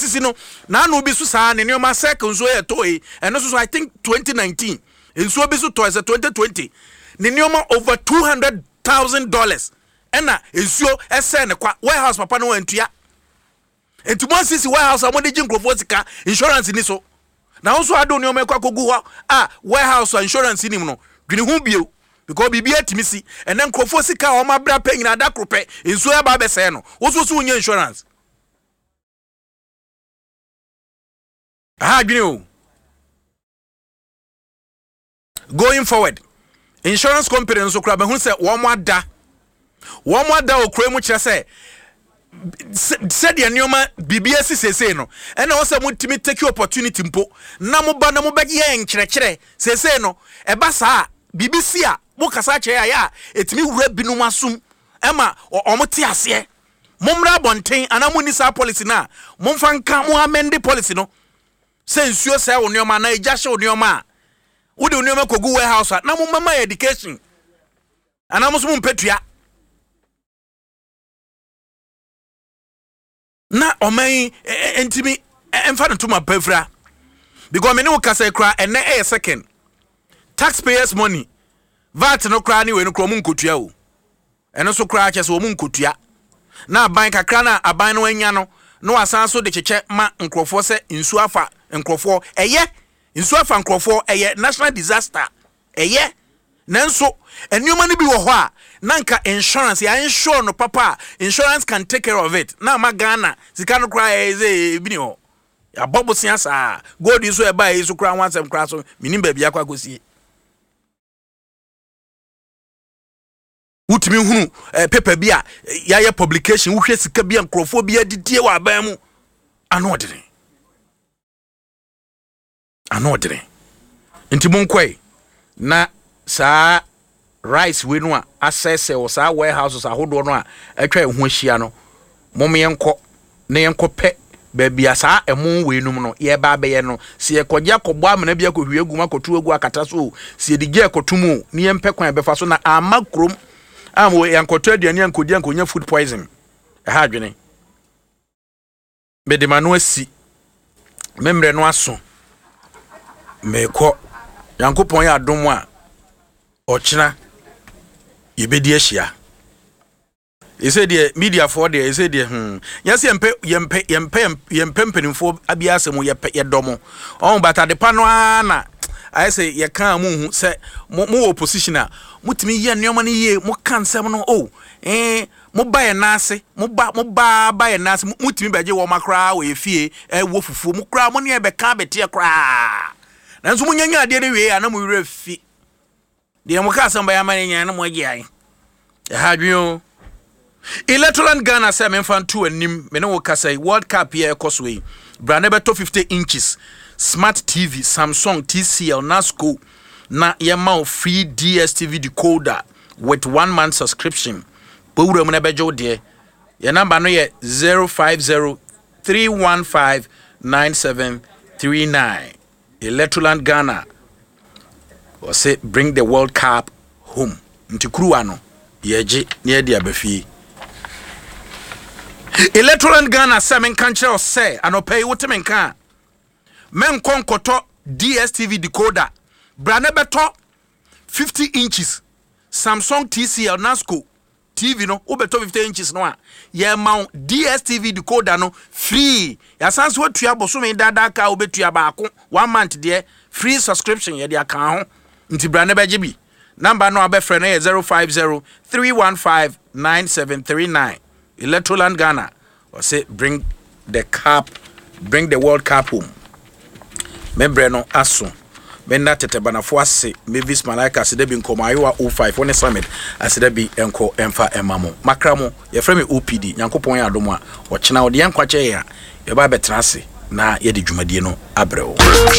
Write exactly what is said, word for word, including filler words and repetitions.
sisi no na no bi so saa ne nneoma second so ye toy and so I think twenty nineteen nso bi so toy twenty twenty ne nneoma over two hundred thousand dollars ena nsuo ese ne kwa warehouse papa no wantua entuma sisi warehouse amode gi nkrofo sika insurance ni so na also ado nneoma kwa kogu ho ah warehouse insurance ni no dwene hu bio because bibi atimisi ene nkrofo sika o mabra pa nyina da krope nsuo ya ba bese no wo so so unya insurance ah dwene o going forward insurance company nso kra ba hu se wo mo ada wo mo ada okra mu kire se said the nneoma bibi asisese no ena wo se mutimi take opportunity mpo na mo ba na mo bege ye nkyerɛkyerɛ sese no eba saa bibi si a mo kasa kyerɛ ya etimi wura binum asum ema omote ase momra bonten ana mo ni sa policy na momfa nka mo amend policy no se nsuo se wo nneoma na eja hye wo nneoma wo de nneoma kogu warehouse na mo mama education ana mo so mo mpetua na omen entimi emfa no tuma pafra because me ne wo kasa kra ene e second taxpayers money V A T no kra ni we no kro mu nkotua o eno so kra ache so mu nkotua na aban kakra na aban no anya no no asan so de cheche ma nkrofo se nsu afa nkrofo eye nsu afa nkrofo eye national disaster eye nanso enuma ni bi wo ho a nanka insurance ya insure no papa insurance can take care of it na ma Ghana sika no kra eze bi ni ho ya bobo siasa gold iso e ba iso kra wansem kra so minim ba bia kwa gosie utimi hunu eh, paper bia ya ya publication wo hwe sika bia nkrofo bia didie wa aban mu ano odere ano odere nti monkwai na sa rice we no a assess o sa warehouses ahodo no a atwa ehu ahia no mom yenko na yenko pe baabi asa emu we num no ye ba be ye no se ye kogya kogbo amana bia ko hwie guma kotu egu akata so se edige kotumu ni ye mpe kwan be fa so na amakrom am we yankoto aduane yankodi yankonya food poison e ha adwene be de manu asi memre no aso meko yankopon ya adom a ochina yebedi ahia ese de media for de ese de hm yase yempe yempe yempe yempe mpenimfo abia asemu yepe yedomo on bata de pano ana ayese ye kan mu hu se mo opposition a mutimi ye nneoma ne ye mo kan sem no o eh mo ba ye nase mo ba mo ba ba ye nase mutimi beje wo makra wo efie e wo fufu mo kra mo ne e be ka bete kra nanso mo nyanya ade ne we ana mo wura fi de mo ka samba ya mane nya na mo agi ai e ha dwon Electroland Ghana say men fan two anim me no ka say World Cup here cosway brand beto fifty inches smart T V Samsung T C L Nasco na yema free D S T V decoder with one month subscription bowura mo na bejo de your number no ye zero five zero three one five nine seven three nine. Electroland Ghana or say bring the World Cup home ntikuru ano yeje ne dia bafie Electroland Ghana seven country or say anopay wotemenka men konkoto D S T V decoder brand beto fifty inches Samsung T C L Nasco T V no obeto fifty inches no a ye mount D S T V decoder no free ya sans what tua bosome dada ka obetua baako one month there free subscription ye dia kan ho nti brand beje bi number no abefre na zero five zero three one five nine seven three nine. Electroland Ghana or say bring the cup, bring the World Cup home. Membre no aso. Menda tete banafo ase Mavis Malaika ase debi nkomayo oh five one summit ase debi enko emfa emamo. Makramo ye frame O P D nyankopon ya adom a o chena ode yankwache ya ye ba betra ase na ye de dwumadie no abrɛwo.